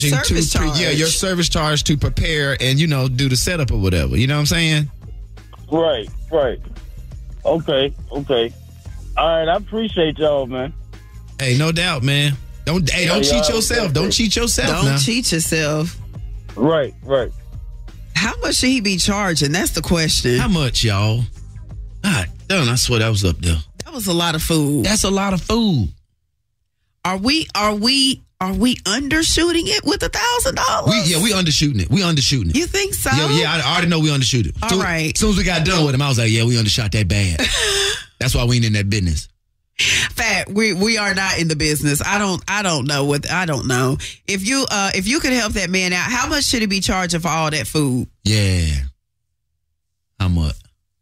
Service charge. Yeah, your service charge to prepare and, do the setup or whatever. You know what I'm saying? Right. Okay. All right, I appreciate y'all, man. Hey, no doubt, man. Don't cheat yourself. Don't cheat yourself. Don't cheat yourself. Right. How much should he be charging? That's the question. How much, y'all? God damn, I swear that was up there. That was a lot of food. That's a lot of food. Are we undershooting it with $1,000? We undershooting it. We undershooting it. You think so? Yeah, I already know we undershoot it. All right. As soon as we got done with him, I was like, yeah, we undershot that bad. That's why we ain't in that business. Fact, we are not in the business. I don't know. If you could help that man out, how much should he be charging for all that food? Yeah. How much?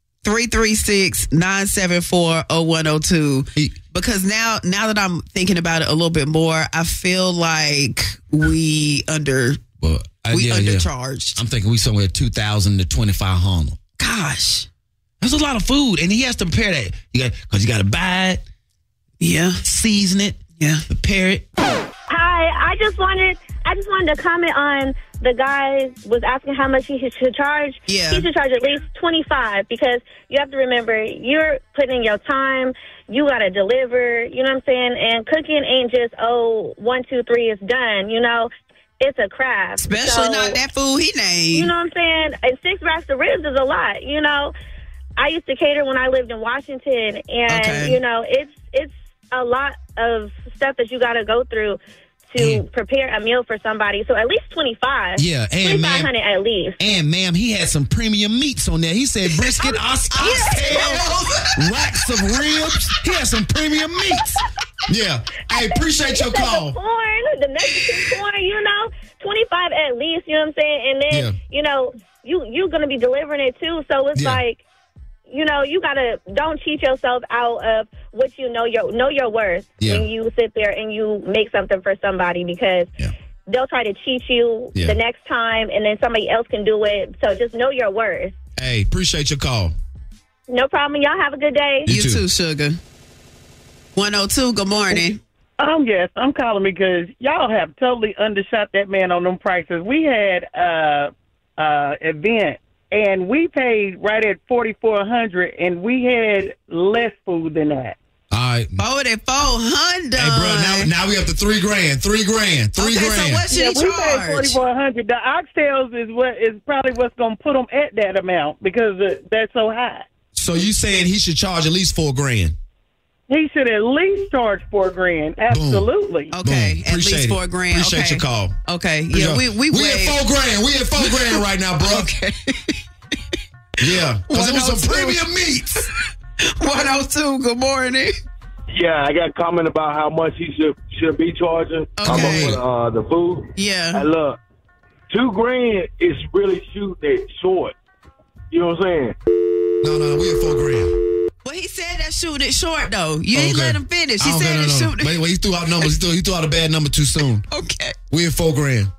336-974-0102. Because now that I'm thinking about it a little bit more, I feel like we undercharged. I'm thinking we somewhere 2,000 to 2,500. Gosh, that's a lot of food, and he has to prepare that. Because you got to buy it. Yeah. Season it. Yeah. Prepare it. Hi, I just wanted to comment on the guy was asking how much he should charge. Yeah. He should charge at least $25 because you have to remember you're putting in your time. You got to deliver, you know what I'm saying? And cooking ain't just, 1, 2, 3, it's done, It's a craft. Especially not that food he named. You know what I'm saying? And 6 racks of ribs is a lot, I used to cater when I lived in Washington, and, it's a lot of stuff that you got to go through to prepare a meal for somebody. So at least 25. Yeah, and $2,500 at least. And ma'am, he had some premium meats on there. He said brisket, oxtail, racks of ribs. He had some premium meats. Yeah. I appreciate your call. The Mexican corn, 25 at least, you know what I'm saying? And then, you're going to be delivering it too. So it's like, you gotta don't cheat yourself out of what know your worth when you sit there and you make something for somebody, because they'll try to cheat you the next time, and then somebody else can do it. So just know your worth. Hey, appreciate your call. No problem. Y'all have a good day. You too, sugar. 102. Good morning. Yes, I'm calling because y'all have totally undershot that man on them prices. We had event. And we paid right at $4,400, and we had less food than that. All right. $4,400. Hey, bro, now we up to $3,000. $3,000. Okay, so what should he charge? We paid $4,400. The oxtails is probably what's going to put them at that amount because that's so high. So you saying he should charge at least $4,000? He should at least charge $4,000. Absolutely. Boom. Okay, at least $4,000. Appreciate your call. Okay, yeah, we at $4,000. We at $4,000 right now, bro. Okay. Yeah, because it was some premium meats. 102. Good morning. Yeah, I got a comment about how much he should be charging for the food. Yeah. And look, $2,000 is really shooting it short. You know what I'm saying? No, we at $4,000. Well, he said that shoot it short, though. You ain't let him finish. He said that shoot it. Wait, he threw out numbers. He threw out a bad number too soon. Okay. We at $4,000.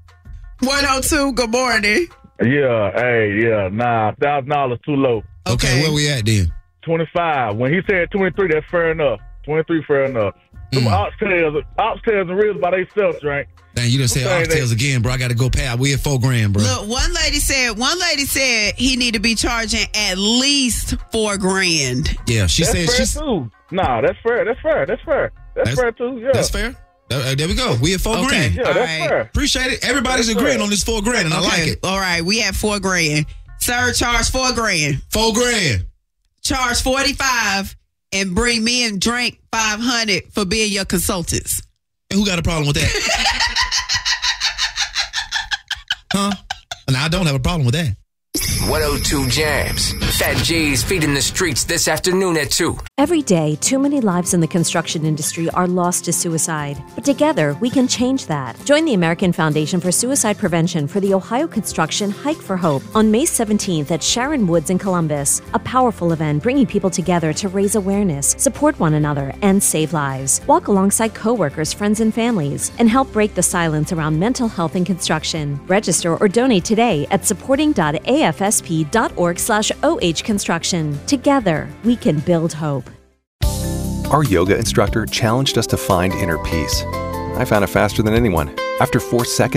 102. Good morning. Yeah, nah, $1,000 too low. Okay, where we at then? 25. When he said 23, that's fair enough. 23, fair enough. Some oxtails and ribs by themselves, right? Dang, you done said oxtails again, bro. I got to go pay. We at $4,000, bro. Look, one lady said he need to be charging at least $4,000. Yeah, she said she's too. Nah, that's fair. That's fair too. Yeah, that's fair. There we go. We at $4,000. Okay. Yeah, that's fair. Appreciate it. Everybody's agreeing on this $4,000, and I like it. All right, we at $4,000. Sir, charge $4,000. $4,000. Charge $45,000 and bring me and drink $500 for being your consultants. And who got a problem with that? Huh? And I don't have a problem with that. 102 Jams. Fat J's feeding the streets this afternoon at 2. Every day, too many lives in the construction industry are lost to suicide. But together, we can change that. Join the American Foundation for Suicide Prevention for the Ohio Construction Hike for Hope on May 17th at Sharon Woods in Columbus. A powerful event bringing people together to raise awareness, support one another, and save lives. Walk alongside coworkers, friends, and families, and help break the silence around mental health in construction. Register or donate today at supporting.afsp.org/ohconstruction. Together, we can build hope. Our yoga instructor challenged us to find inner peace. I found it faster than anyone. After 4 seconds,